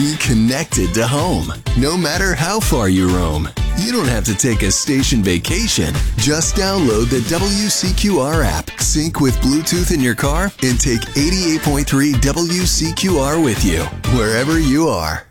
Be connected to home, no matter how far you roam. You don't have to take a station vacation. Just download the WCQR app, sync with Bluetooth in your car, and take 88.3 WCQR with you, wherever you are.